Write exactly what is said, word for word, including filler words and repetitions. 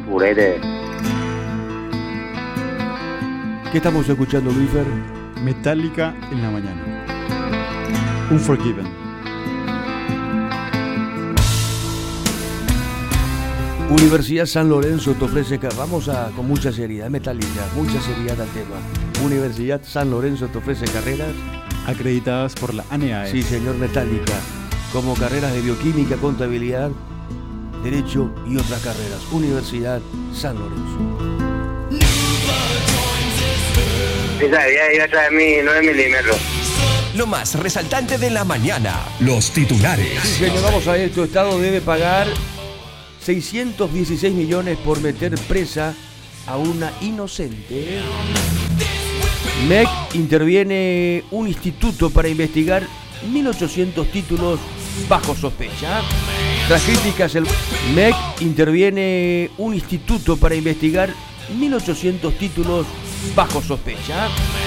purete. ¿Qué estamos escuchando, Luisfer? Metallica en la mañana. Unforgiven. Universidad San Lorenzo te ofrece, vamos a con mucha seriedad, Metallica, mucha seriedad al tema. Universidad San Lorenzo te ofrece carreras acreditadas por la A N E A E. Sí, señor, Metallica, como carreras de bioquímica, contabilidad, derecho y otras carreras. Universidad San Lorenzo. Esa debía ir atrás de mí, nueve milímetros. Lo más resaltante de la mañana, los titulares. Sí, señor, vamos a ver, tu estado debe pagar seiscientos dieciséis millones por meter presa a una inocente. M E C interviene un instituto para investigar mil ochocientos títulos bajo sospecha. Tras críticas, el M E C interviene un instituto para investigar mil ochocientos títulos bajo sospecha.